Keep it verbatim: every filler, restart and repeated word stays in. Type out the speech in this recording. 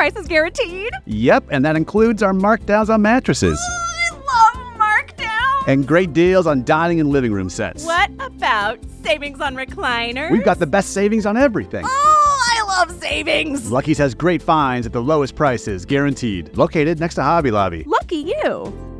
prices guaranteed? Yep, and that includes our markdowns on mattresses. Oh, I love markdowns. And great deals on dining and living room sets. What about savings on recliners? We've got the best savings on everything. Oh, I love savings. Lucky's has great finds at the lowest prices, guaranteed. Located next to Hobby Lobby. Lucky you.